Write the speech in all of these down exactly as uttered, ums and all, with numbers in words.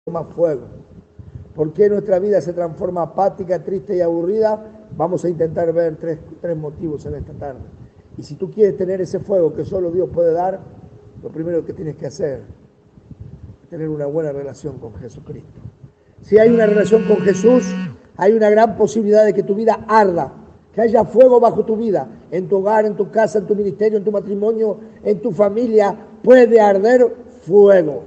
más fuego. ¿Por qué nuestra vida se transforma apática, triste y aburrida? Vamos a intentar ver tres, tres motivos en esta tarde. Y si tú quieres tener ese fuego que solo Dios puede dar, lo primero que tienes que hacer es tener una buena relación con Jesucristo. Si hay una relación con Jesús, hay una gran posibilidad de que tu vida arda, que haya fuego bajo tu vida, en tu hogar, en tu casa, en tu ministerio, en tu matrimonio, en tu familia, puede arder fuego.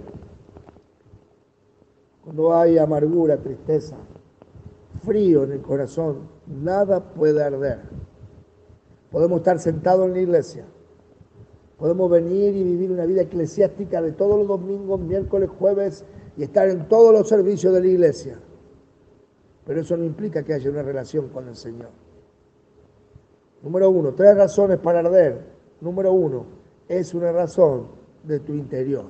Cuando hay amargura, tristeza, frío en el corazón, nada puede arder. Podemos estar sentados en la iglesia, podemos venir y vivir una vida eclesiástica de todos los domingos, miércoles, jueves, y estar en todos los servicios de la iglesia. Pero eso no implica que haya una relación con el Señor. Número uno, tres razones para arder. Número uno, es una razón de tu interior.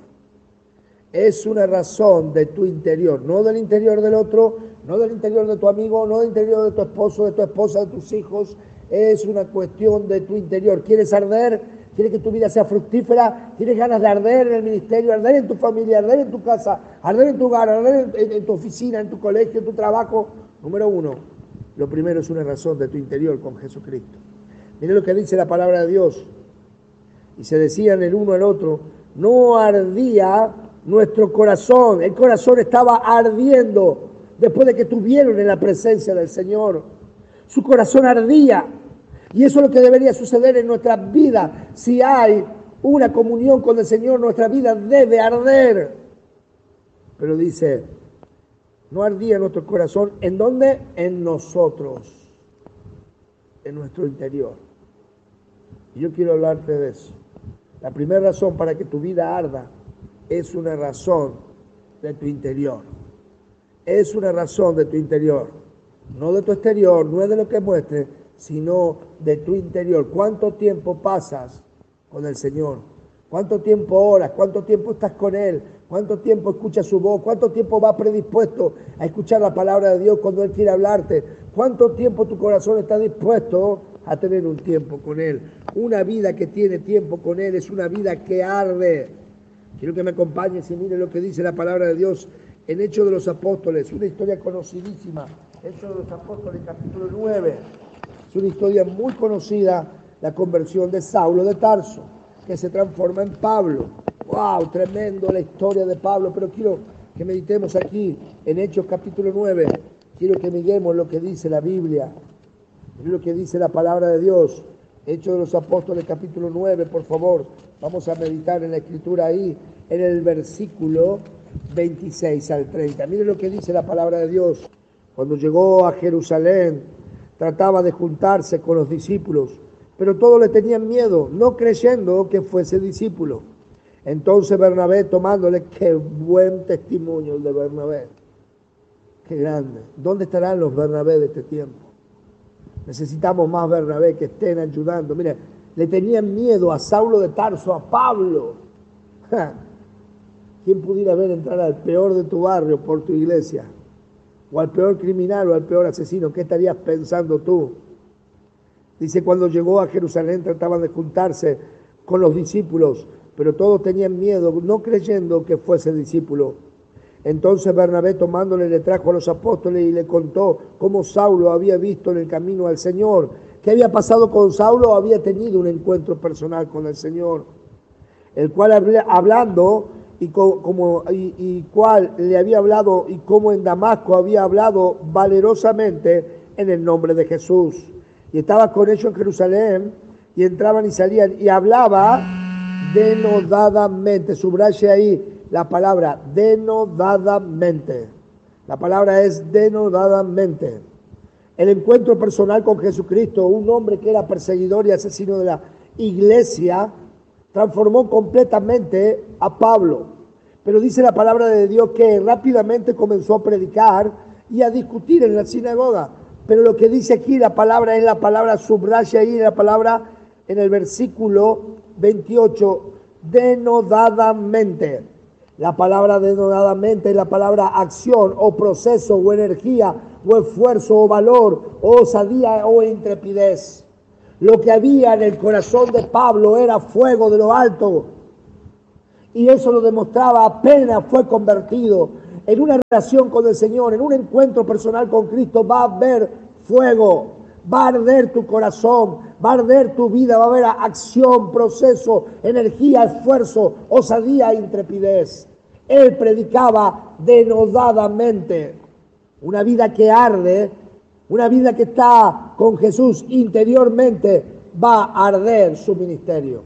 Es una razón de tu interior, no del interior del otro, no del interior de tu amigo, no del interior de tu esposo, de tu esposa, de tus hijos. Es una cuestión de tu interior. ¿Quieres arder? ¿Quieres que tu vida sea fructífera? ¿Tienes ganas de arder en el ministerio, arder en tu familia, arder en tu casa, arder en tu hogar, arder en, en, en tu oficina, en tu colegio, en tu trabajo? Número uno, lo primero es una razón de tu interior con Jesucristo. Mire lo que dice la palabra de Dios. Y se decían el uno al otro, no ardía nuestro corazón. El corazón estaba ardiendo después de que estuvieron en la presencia del Señor. Su corazón ardía. Y eso es lo que debería suceder en nuestra vida. Si hay una comunión con el Señor, nuestra vida debe arder. Pero dice, no ardía nuestro corazón. ¿En dónde? En nosotros. En nuestro interior. Y yo quiero hablarte de eso. La primera razón para que tu vida arda es una razón de tu interior. Es una razón de tu interior. No de tu exterior, no es de lo que muestres, sino de tu interior. ¿Cuánto tiempo pasas con el Señor? ¿Cuánto tiempo oras? ¿Cuánto tiempo estás con Él? ¿Cuánto tiempo escuchas su voz? ¿Cuánto tiempo vas predispuesto a escuchar la palabra de Dios cuando Él quiere hablarte? ¿Cuánto tiempo tu corazón está dispuesto a tener un tiempo con Él? Una vida que tiene tiempo con Él es una vida que arde. Quiero que me acompañes y mire lo que dice la palabra de Dios en Hechos de los Apóstoles, una historia conocidísima. Hechos de los Apóstoles, capítulo nueve. Es una historia muy conocida, la conversión de Saulo de Tarso, que se transforma en Pablo. ¡Wow! Tremendo la historia de Pablo, pero quiero que meditemos aquí en Hechos capítulo nueve. Quiero que miremos lo que dice la Biblia, lo que dice la palabra de Dios. Hechos de los Apóstoles capítulo nueve, por favor. Vamos a meditar en la escritura ahí, en el versículo veintiséis al treinta. Miren lo que dice la palabra de Dios. Cuando llegó a Jerusalén, trataba de juntarse con los discípulos, pero todos le tenían miedo, no creyendo que fuese discípulo. Entonces Bernabé, tomándole, qué buen testimonio el de Bernabé, qué grande. ¿Dónde estarán los Bernabé de este tiempo? Necesitamos más Bernabé que estén ayudando. Mira, le tenían miedo a Saulo de Tarso, a Pablo. Ja. ¿Quién pudiera ver entrar al peor de tu barrio por tu iglesia? O al peor criminal o al peor asesino. ¿Qué estarías pensando tú? Dice, cuando llegó a Jerusalén trataban de juntarse con los discípulos, pero todos tenían miedo, no creyendo que fuese discípulo. Entonces Bernabé, tomándole, le trajo a los apóstoles y le contó cómo Saulo había visto en el camino al Señor. ¿Qué había pasado con Saulo? Había tenido un encuentro personal con el Señor, el cual hablando y como y, y cual le había hablado y como en Damasco había hablado valerosamente en el nombre de Jesús. Y estaba con ellos en Jerusalén y entraban y salían y hablaba denodadamente. Subraye ahí la palabra denodadamente. La palabra es denodadamente. El encuentro personal con Jesucristo, un hombre que era perseguidor y asesino de la iglesia, transformó completamente a Pablo. Pero dice la palabra de Dios que rápidamente comenzó a predicar y a discutir en la sinagoga. Pero lo que dice aquí la palabra es la palabra, subraya ahí la palabra en el versículo veintiocho, denodadamente. La palabra denodadamente es la palabra acción o proceso o energía o esfuerzo o valor o osadía o intrepidez. Lo que había en el corazón de Pablo era fuego de lo alto. Y eso lo demostraba apenas fue convertido. en una relación con el Señor, en un encuentro personal con Cristo, va a haber fuego, va a arder tu corazón, va a arder tu vida, va a haber acción, proceso, energía, esfuerzo, osadía e intrepidez. Él predicaba denodadamente una vida que arde, una vida que está con Jesús interiormente, va a arder su ministerio.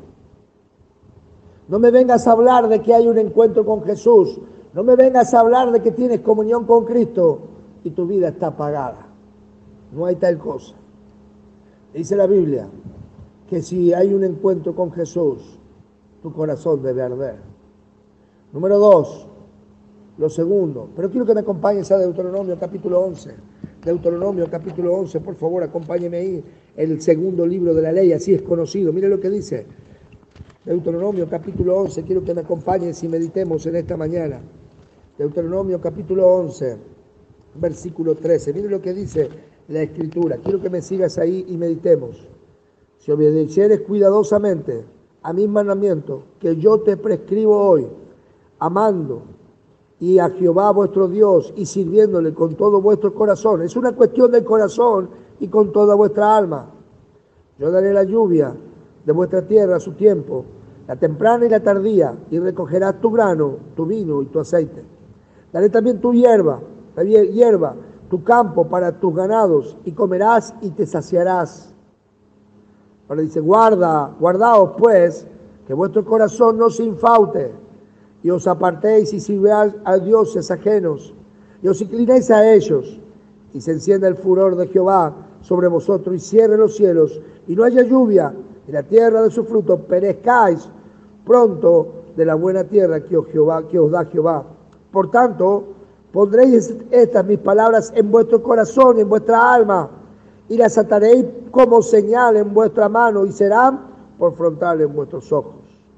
No me vengas a hablar de que hay un encuentro con Jesús, no me vengas a hablar de que tienes comunión con Cristo y tu vida está apagada. No hay tal cosa. Dice la Biblia que si hay un encuentro con Jesús, tu corazón debe arder. Número dos, lo segundo, pero quiero que me acompañes a Deuteronomio capítulo once. Deuteronomio capítulo once, por favor, acompáñeme ahí, el segundo libro de la ley, así es conocido. Mire lo que dice. Deuteronomio capítulo once, quiero que me acompañes y meditemos en esta mañana. Deuteronomio capítulo once, versículo trece. Mire lo que dice la Escritura. Quiero que me sigas ahí y meditemos. Si obedecieres cuidadosamente a mis mandamientos que yo te prescribo hoy, amando y a Jehová vuestro Dios y sirviéndole con todo vuestro corazón. Es una cuestión del corazón y con toda vuestra alma. Yo daré la lluvia de vuestra tierra a su tiempo, la temprana y la tardía, y recogerás tu grano, tu vino y tu aceite. Daré también tu hierba, la hierba, tu campo para tus ganados, y comerás y te saciarás. Ahora dice, guarda, guardaos pues, que vuestro corazón no se infaute, y os apartéis y sirváis a dioses ajenos, y os inclinéis a ellos, y se encienda el furor de Jehová sobre vosotros, y cierre los cielos, y no haya lluvia, y la tierra de su fruto, perezcáis pronto de la buena tierra que os, Jehová, que os da Jehová. Por tanto, pondréis estas mis palabras en vuestro corazón y en vuestra alma, y las ataréis como señal en vuestra mano, y serán por frontal en vuestros ojos.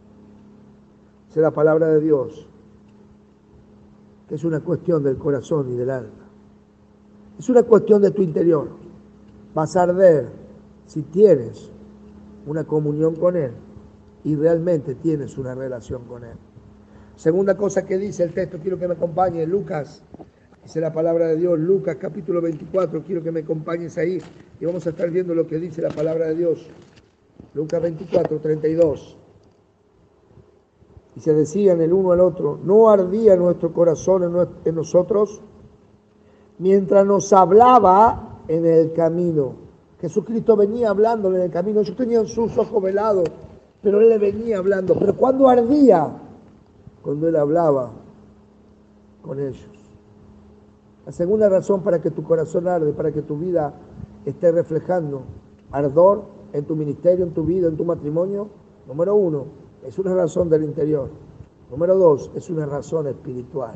Esa es la palabra de Dios, que es una cuestión del corazón y del alma. Es una cuestión de tu interior. Vas a arder si tienes una comunión con Él y realmente tienes una relación con Él. Segunda cosa que dice el texto, quiero que me acompañe, Lucas, dice la palabra de Dios, Lucas capítulo veinticuatro, quiero que me acompañes ahí y vamos a estar viendo lo que dice la palabra de Dios. Lucas veinticuatro, treinta y dos. Y se decían el uno al otro, ¿no ardía nuestro corazón en, en nosotros mientras nos hablaba en el camino? Jesucristo venía hablándole en el camino, ellos tenían sus ojos velados, pero Él le venía hablando. Pero ¿cuándo ardía? Cuando Él hablaba con ellos. La segunda razón para que tu corazón arde, para que tu vida esté reflejando ardor en tu ministerio, en tu vida, en tu matrimonio, número uno, es una razón del interior. Número dos, es una razón espiritual.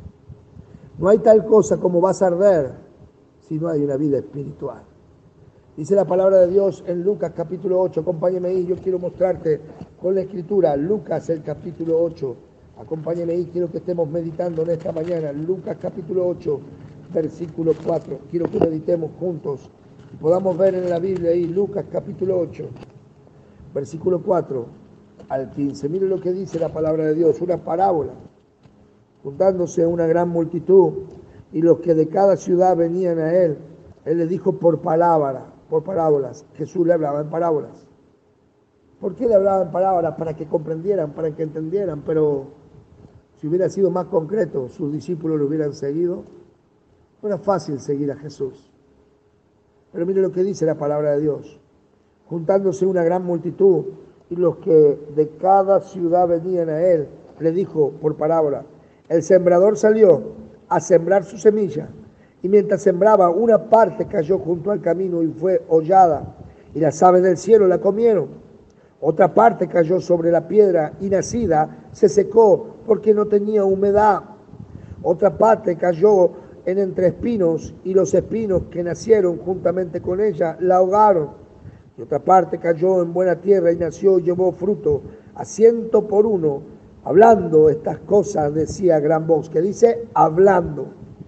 No hay tal cosa como vas a arder si no hay una vida espiritual. Dice la palabra de Dios en Lucas capítulo ocho, acompáñame ahí, yo quiero mostrarte con la escritura, Lucas el capítulo ocho, acompáñame ahí, quiero que estemos meditando en esta mañana, Lucas capítulo ocho, versículo cuatro, quiero que meditemos juntos y podamos ver en la Biblia ahí, Lucas capítulo ocho, versículo cuatro al quince, mire lo que dice la palabra de Dios, una parábola, juntándose una gran multitud y los que de cada ciudad venían a él, él les dijo por palabra, por parábolas. Jesús le hablaba en parábolas. ¿Por qué le hablaba en parábolas? Para que comprendieran, para que entendieran, pero si hubiera sido más concreto, sus discípulos lo hubieran seguido. No era fácil seguir a Jesús. Pero mire lo que dice la palabra de Dios. Juntándose una gran multitud y los que de cada ciudad venían a él, le dijo por parábola, el sembrador salió a sembrar su semilla. Y mientras sembraba, una parte cayó junto al camino y fue hollada, y las aves del cielo la comieron. Otra parte cayó sobre la piedra y nacida se secó porque no tenía humedad. Otra parte cayó en entre espinos y los espinos que nacieron juntamente con ella la ahogaron. Y otra parte cayó en buena tierra y nació y llevó fruto a ciento por uno. Hablando estas cosas decía a gran voz, que dice hablando.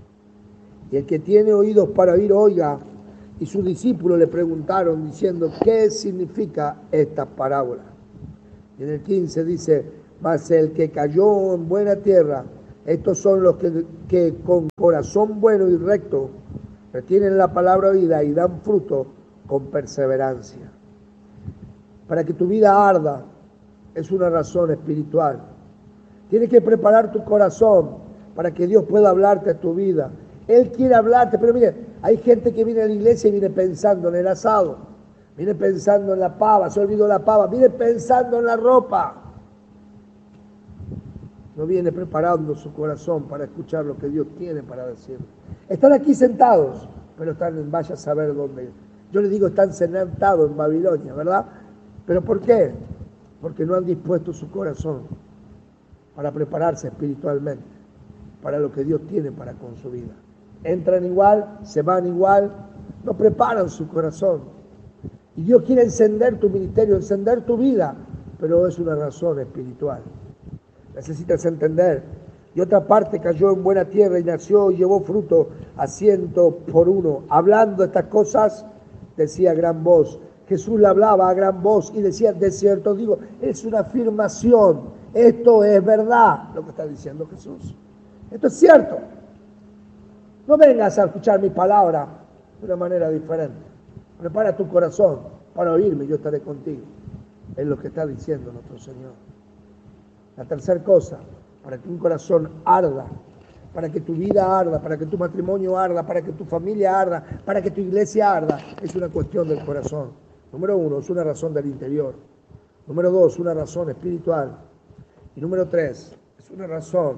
Y el que tiene oídos para oír, oiga. Y sus discípulos le preguntaron diciendo, ¿qué significa esta parábola? Y en el quince dice, mas el que cayó en buena tierra Estos son los que, que con corazón bueno y recto retienen la palabra oída y dan fruto con perseverancia. Para que tu vida arda es una razón espiritual. Tienes que preparar tu corazón para que Dios pueda hablarte a tu vida. Él quiere hablarte, pero mire, hay gente que viene a la iglesia y viene pensando en el asado, viene pensando en la pava, se olvidó la pava, viene pensando en la ropa. No viene preparando su corazón para escuchar lo que Dios tiene para decir. Están aquí sentados, pero están en vaya a saber dónde. Yo les digo, están sentados en Babilonia, ¿verdad? ¿Pero por qué? Porque no han dispuesto su corazón para prepararse espiritualmente para lo que Dios tiene para con su vida. Entran igual, se van igual, no preparan su corazón. Y Dios quiere encender tu ministerio, encender tu vida, pero es una razón espiritual. Necesitas entender. Y otra parte cayó en buena tierra y nació y llevó fruto a ciento por uno. Hablando estas cosas, decía a gran voz. Jesús le hablaba a gran voz y decía, de cierto digo, es una afirmación. Esto es verdad, lo que está diciendo Jesús. Esto es cierto. No vengas a escuchar mi palabra de una manera diferente. Prepara tu corazón para oírme, yo estaré contigo. Es lo que está diciendo nuestro Señor. La tercera cosa, para que un corazón arda, para que tu vida arda, para que tu matrimonio arda, para que tu familia arda, para que tu iglesia arda, es una cuestión del corazón. Número uno, es una razón del interior. Número dos, una razón espiritual. Y número tres, es una razón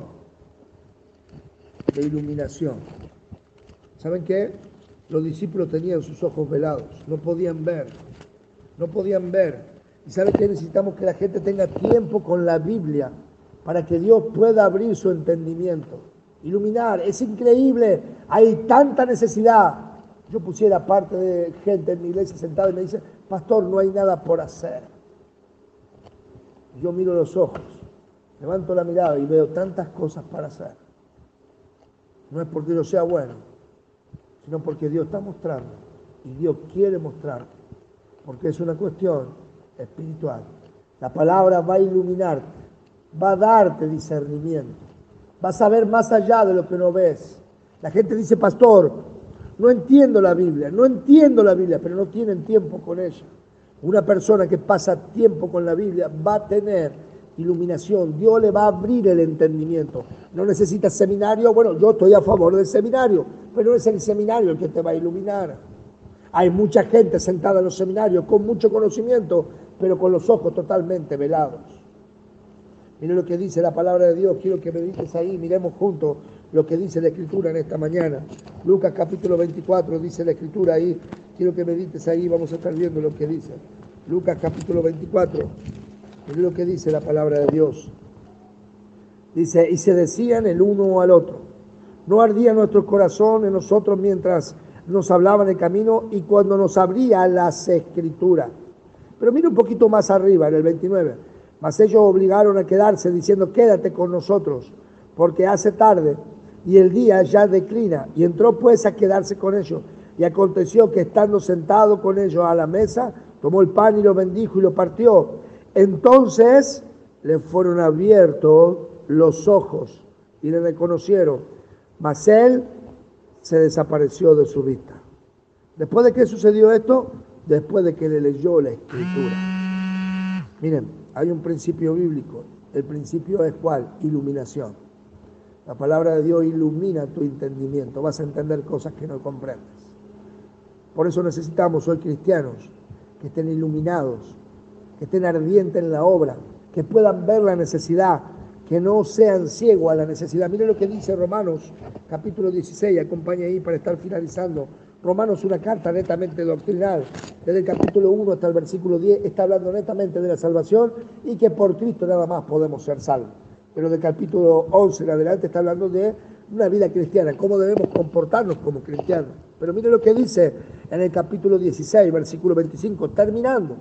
de iluminación. ¿Saben qué? Los discípulos tenían sus ojos velados, no podían ver, no podían ver. ¿Y saben qué? Necesitamos que la gente tenga tiempo con la Biblia para que Dios pueda abrir su entendimiento, iluminar. Es increíble, hay tanta necesidad. Yo pusiera parte de gente en mi iglesia sentada y me dice, pastor, no hay nada por hacer. Yo miro los ojos, levanto la mirada y veo tantas cosas para hacer. No es porque yo sea bueno, sino porque Dios está mostrando y Dios quiere mostrar, porque es una cuestión espiritual. La palabra va a iluminarte, va a darte discernimiento, vas a ver más allá de lo que no ves. La gente dice, pastor, no entiendo la Biblia, no entiendo la Biblia, pero no tienen tiempo con ella. Una persona que pasa tiempo con la Biblia va a tener iluminación, Dios le va a abrir el entendimiento. No necesitas seminario, bueno, yo estoy a favor del seminario, pero no es el seminario el que te va a iluminar. Hay mucha gente sentada en los seminarios con mucho conocimiento, pero con los ojos totalmente velados. Mire lo que dice la palabra de Dios, quiero que medites ahí, miremos juntos lo que dice la Escritura en esta mañana. Lucas capítulo veinticuatro dice la Escritura ahí, quiero que medites ahí, vamos a estar viendo lo que dice. Lucas capítulo veinticuatro. Mire lo que dice la palabra de Dios. Dice, y se decían el uno al otro, no ardía nuestro corazón en nosotros mientras nos hablaba en el camino y cuando nos abría las Escrituras. Pero mire un poquito más arriba, en el veintinueve. Mas ellos obligaron a quedarse diciendo, quédate con nosotros, porque hace tarde y el día ya declina. Y entró pues a quedarse con ellos. Y aconteció que estando sentado con ellos a la mesa, tomó el pan y lo bendijo y lo partió. Entonces le fueron abiertos los ojos y le reconocieron, mas él se desapareció de su vista. ¿Después de qué sucedió esto? Después de que le leyó la Escritura. Miren, hay un principio bíblico. El principio es ¿cuál? Iluminación. La palabra de Dios ilumina tu entendimiento. Vas a entender cosas que no comprendes. Por eso necesitamos hoy cristianos que estén iluminados, que estén ardientes en la obra, que puedan ver la necesidad, que no sean ciegos a la necesidad. Mire lo que dice Romanos, capítulo dieciséis, acompaña ahí para estar finalizando. Romanos, una carta netamente doctrinal, desde el capítulo uno hasta el versículo diez, está hablando netamente de la salvación y que por Cristo nada más podemos ser salvos. Pero del capítulo once en adelante está hablando de una vida cristiana, cómo debemos comportarnos como cristianos. Pero mire lo que dice en el capítulo dieciséis, versículo veinticinco, terminando.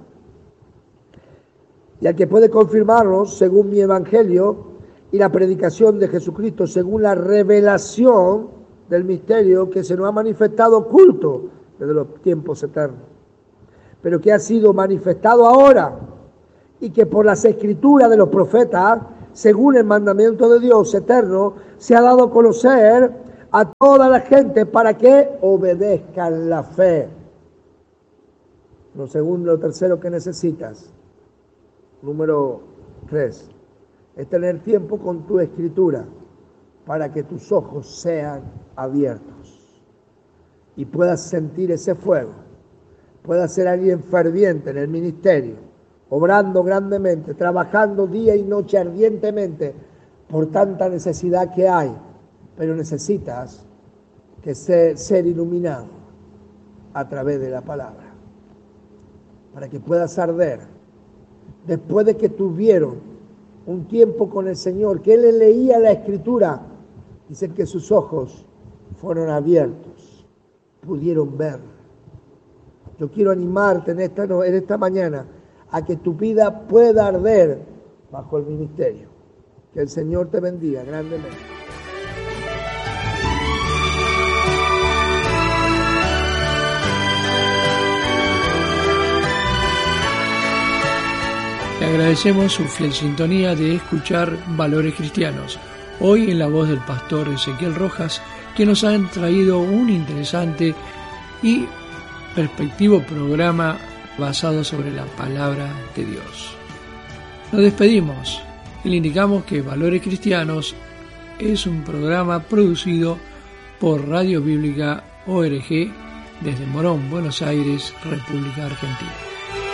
Y al que puede confirmarnos, según mi evangelio y la predicación de Jesucristo, según la revelación del misterio que se nos ha manifestado oculto desde los tiempos eternos, pero que ha sido manifestado ahora y que por las escrituras de los profetas según el mandamiento de Dios eterno, se ha dado a conocer a toda la gente para que obedezcan la fe. Lo segundo, lo tercero que necesitas, número tres, es tener tiempo con tu escritura para que tus ojos sean abiertos y puedas sentir ese fuego, puedas ser alguien ferviente en el ministerio, obrando grandemente, trabajando día y noche ardientemente por tanta necesidad que hay, pero necesitas que ser, ser iluminado a través de la palabra, para que puedas arder. Después de que tuvieron un tiempo con el Señor, que Él le leía la Escritura, dicen que sus ojos fueron abiertos, pudieron ver. Yo quiero animarte en esta, en esta mañana a que tu vida pueda arder bajo el ministerio. Que el Señor te bendiga grandemente. Le agradecemos su fiel sintonía de escuchar Valores Cristianos, hoy en la voz del pastor Ezequiel Rojas, que nos han traído un interesante y perspectivo programa basado sobre la palabra de Dios. Nos despedimos y le indicamos que Valores Cristianos es un programa producido por Radio Bíblica O R G desde Morón, Buenos Aires, República Argentina.